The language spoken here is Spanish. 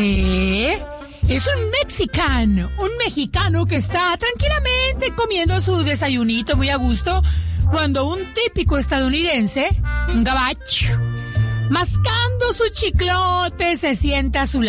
Es un mexicano, un mexicano que está tranquilamente comiendo su desayunito muy a gusto cuando un típico estadounidense, un gabacho, mascando su chiclote, se sienta a su lado.